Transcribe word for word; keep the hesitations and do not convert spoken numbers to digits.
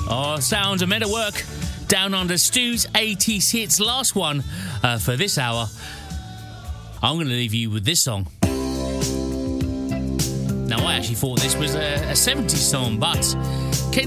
Oh, sounds are meant to work. Down under Stu's eighties hits. Last one uh, for this hour. I'm going to leave you with this song. Now, I actually thought this was a, a seventies song, but Ken